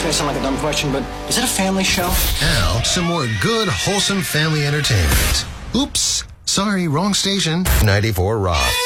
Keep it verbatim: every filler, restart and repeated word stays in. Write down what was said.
may sound like a dumb question, but is it a family show? Now, some more good, wholesome family entertainment. Oops, sorry, wrong station. ninety-four Rock.